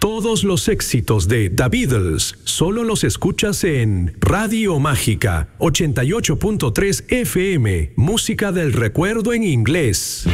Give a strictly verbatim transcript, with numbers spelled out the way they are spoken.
Todos los éxitos de The Beatles solo los escuchas en Radio Mágica ochenta y ocho punto tres F M, música del recuerdo en inglés.